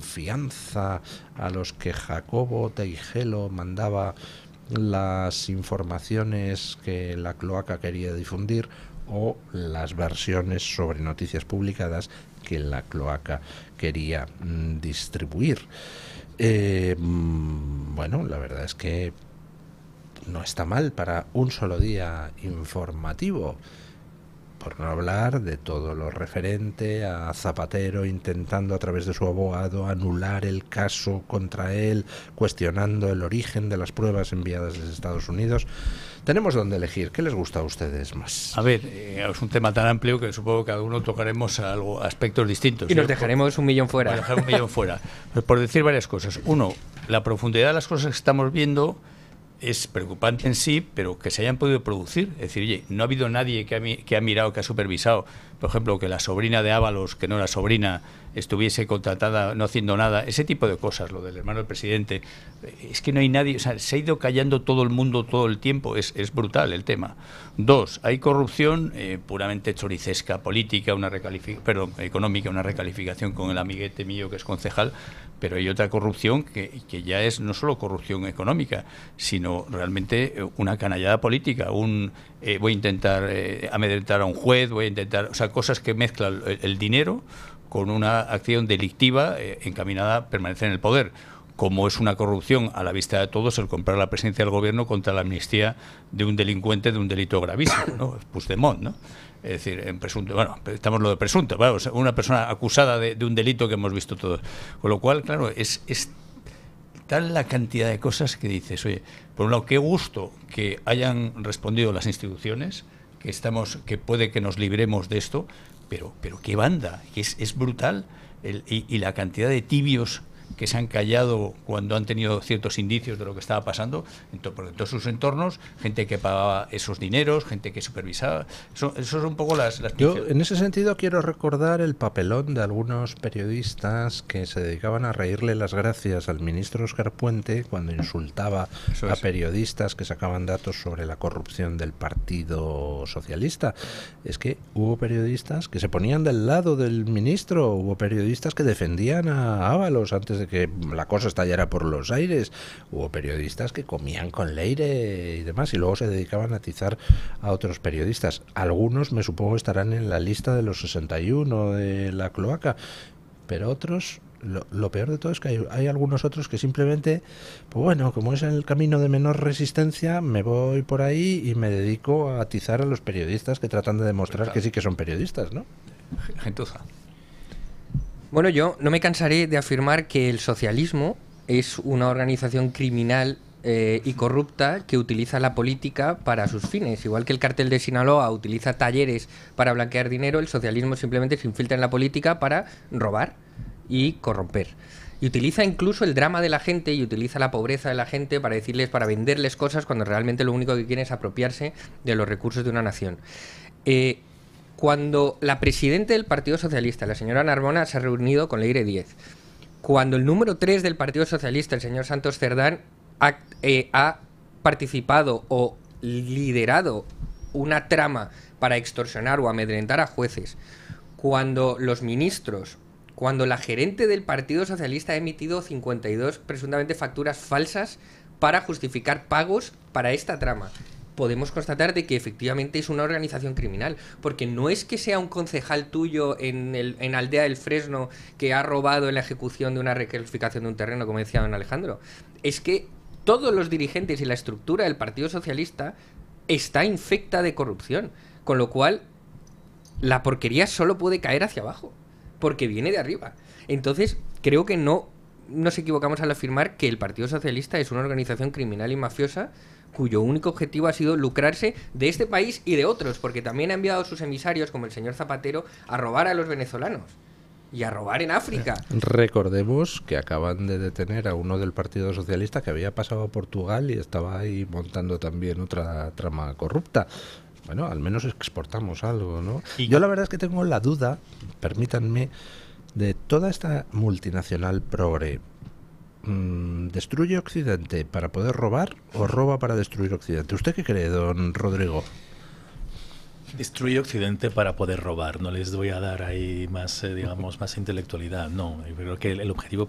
confianza a los que Jacobo Teijelo mandaba las informaciones que la cloaca quería difundir, o las versiones sobre noticias publicadas que la cloaca quería distribuir. Bueno, la verdad es que no está mal para un solo día informativo, por no hablar de todo lo referente a Zapatero intentando a través de su abogado anular el caso contra él, cuestionando el origen de las pruebas enviadas desde Estados Unidos. Tenemos donde elegir. ¿Qué les gusta a ustedes más? A ver, es un tema tan amplio que supongo que cada uno tocaremos aspectos distintos. Y nos dejaremos un millón fuera. Dejar un millón fuera. Pues por decir varias cosas. Uno, la profundidad de las cosas que estamos viendo es preocupante en sí, pero que se hayan podido producir. Es decir, oye, no ha habido nadie que ha mirado, que ha supervisado, por ejemplo, que la sobrina de Ábalos, que no era sobrina, estuviese contratada no haciendo nada. Ese tipo de cosas, lo del hermano del presidente. Es que no hay nadie, o sea, se ha ido callando todo el mundo todo el tiempo. Es brutal el tema. Dos, hay corrupción puramente choricesca, política, económica, una recalificación con el amiguete mío que es concejal, pero hay otra corrupción que ya es no solo corrupción económica, sino realmente una canallada política. Voy a intentar amedrentar a un juez, voy a intentar, o sea, cosas que mezclan el dinero con una acción delictiva encaminada a permanecer en el poder, como es una corrupción a la vista de todos el comprar la presidencia del gobierno contra la amnistía de un delincuente de un delito gravísimo, ¿no? Puigdemont, ¿no? Es decir, en presunto, bueno, estamos lo de presunto, bueno, una persona acusada de un delito que hemos visto todos. Con lo cual, claro, es tal la cantidad de cosas que dices, oye, por un lado, qué gusto que hayan respondido las instituciones, que puede que nos libremos de esto, pero qué banda, que es brutal, y la cantidad de tibios que se han callado cuando han tenido ciertos indicios de lo que estaba pasando por todos sus entornos, gente que pagaba esos dineros, gente que supervisaba. Eso son un poco las Yo, en ese sentido, quiero recordar el papelón de algunos periodistas que se dedicaban a reírle las gracias al ministro Óscar Puente cuando insultaba a periodistas que sacaban datos sobre la corrupción del Partido Socialista. Es que hubo periodistas que se ponían del lado del ministro, hubo periodistas que defendían a Ábalos antes de que la cosa estallara por los aires, hubo periodistas que comían con Leire y demás, y luego se dedicaban a atizar a otros periodistas. Algunos, me supongo, estarán en la lista de los 61 de la cloaca, pero otros, lo peor de todo es que hay algunos otros que simplemente, pues bueno, como es el camino de menor resistencia, me voy por ahí y me dedico a atizar a los periodistas que tratan de demostrar que sí que son periodistas, ¿no? Gentuza. Bueno, yo no me cansaré de afirmar que el socialismo es una organización criminal y corrupta que utiliza la política para sus fines. Igual que el cártel de Sinaloa utiliza talleres para blanquear dinero, el socialismo simplemente se infiltra en la política para robar y corromper. Y utiliza incluso el drama de la gente y utiliza la pobreza de la gente para venderles cosas cuando realmente lo único que quieren es apropiarse de los recursos de una nación. Cuando la presidenta del Partido Socialista, la señora Narbona, se ha reunido con Leire Díez, cuando el número 3 del Partido Socialista, el señor Santos Cerdán, ha participado o liderado una trama para extorsionar o amedrentar a jueces, cuando los ministros, cuando la gerente del Partido Socialista ha emitido 52 presuntamente facturas falsas para justificar pagos para esta trama, podemos constatar de que efectivamente es una organización criminal, porque no es que sea un concejal tuyo en Aldea del Fresno que ha robado en la ejecución de una recalificación de un terreno, como decía don Alejandro, es que todos los dirigentes y la estructura del Partido Socialista está infecta de corrupción, con lo cual la porquería solo puede caer hacia abajo, porque viene de arriba. Entonces, creo que no nos equivocamos al afirmar que el Partido Socialista es una organización criminal y mafiosa cuyo único objetivo ha sido lucrarse de este país y de otros, porque también ha enviado a sus emisarios, como el señor Zapatero, a robar a los venezolanos y a robar en África. Recordemos que acaban de detener a uno del Partido Socialista que había pasado a Portugal y estaba ahí montando también otra trama corrupta. Bueno, al menos exportamos algo, ¿no? Yo la verdad es que tengo la duda, permítanme, de toda esta multinacional progre. ¿Destruye Occidente para poder robar o roba para destruir Occidente? ¿Usted qué cree, don Rodrigo? Destruye Occidente para poder robar. No les voy a dar ahí más, digamos, más intelectualidad. No, yo creo que el objetivo